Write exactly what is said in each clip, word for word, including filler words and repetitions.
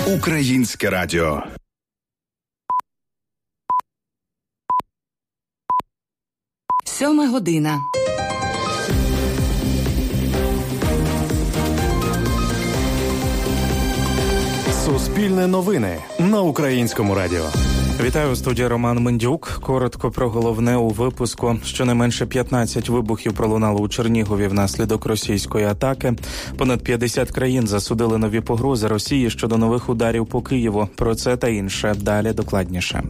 Українське радіо. Сьома година. Суспільне новини на Українському радіо. Вітаю, у студії Роман Мендюк. Коротко про головне у випуску. Щонайменше п'ятнадцять вибухів пролунало у Чернігові внаслідок російської атаки. Понад п'ятдесят країн засудили нові погрози Росії щодо нових ударів по Києву. Про це та інше далі докладніше.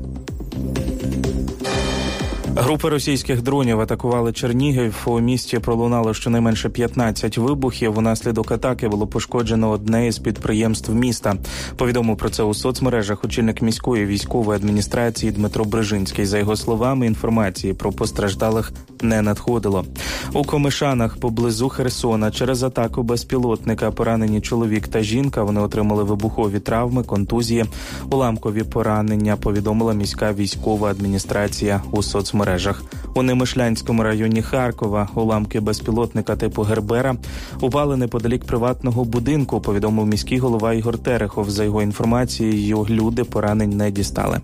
Групи російських дронів атакували Чернігів. У місті пролунало щонайменше п'ятнадцять вибухів. Унаслідок атаки було пошкоджено одне із підприємств міста. Повідомив про це у соцмережах очільник міської військової адміністрації Дмитро Брижинський. За його словами, інформації про постраждалих не надходило. У Комишанах поблизу Херсона через атаку безпілотника поранені чоловік та жінка. Вони отримали вибухові травми, контузії, уламкові поранення, повідомила міська військова адміністрація у соцмережах. У Немишлянському районі Харкова уламки безпілотника типу Гербера упали неподалік приватного будинку, повідомив міський голова Ігор Терехов. За його інформацією, люди поранень не дістали.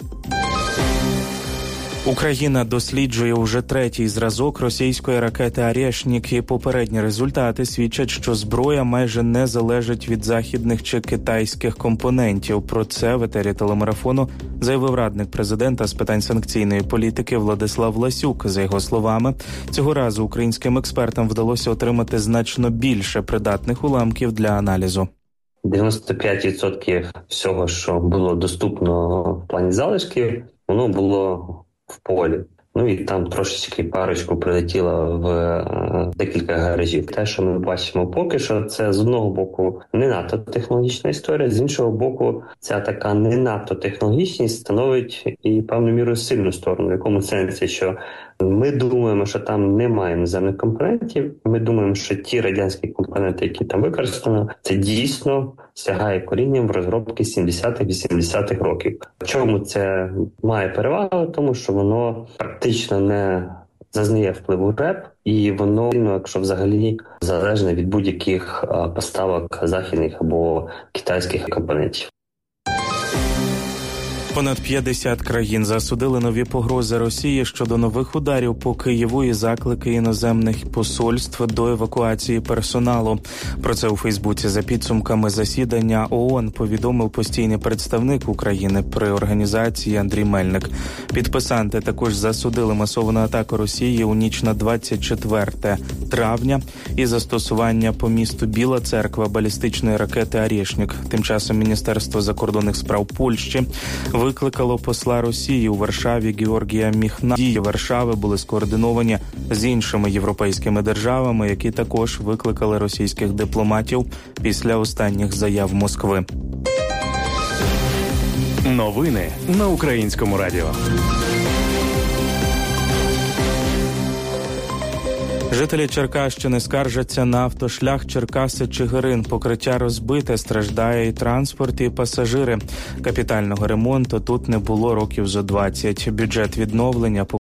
Україна досліджує уже третій зразок російської ракети «Орєшнік», і попередні результати свідчать, що зброя майже не залежить від західних чи китайських компонентів. Про це в етері телемарафону заявив радник президента з питань санкційної політики Владислав Ласюк. За його словами, цього разу українським експертам вдалося отримати значно більше придатних уламків для аналізу. дев'яносто п'ять відсотків всього, що було доступно в плані залишків, воно було в полі. Ну і там трошечки парочку прилетіло в е, декілька гаражів. Те, що ми бачимо поки що, це з одного боку не надто технологічна історія, з іншого боку, ця така не надто технологічність становить і певною мірою сильну сторону. В якому сенсі, що ми думаємо, що там немає іноземних компонентів, ми думаємо, що ті радянські компоненти, які там використано, це дійсно сягає корінням в розробки сімдесятих-вісімдесятих років. В чому це має перевагу? Тому що воно практично не зазнає впливу РЕП, і воно, якщо взагалі, залежне від будь-яких поставок західних або китайських компонентів. Понад п'ятдесят країн засудили нові погрози Росії щодо нових ударів по Києву і заклики іноземних посольств до евакуації персоналу. Про це у Фейсбуці за підсумками засідання ООН повідомив постійний представник України при організації Андрій Мельник. Підписанти також засудили масовану атаку Росії у ніч на двадцять четверте травня і застосування по місту Біла Церква балістичної ракети «Орєшнік». Тим часом Міністерство закордонних справ Польщі викликало посла Росії у Варшаві Георгія Міхна. Дії Варшави були скоординовані з іншими європейськими державами, які також викликали російських дипломатів після останніх заяв Москви. Новини на Українському радіо. Жителі Черкащини скаржаться на автошлях Черкаси-Чигирин. Покриття розбите, страждає і транспорт, і пасажири. Капітального ремонту тут не було років зо двадцять. Бюджет відновлення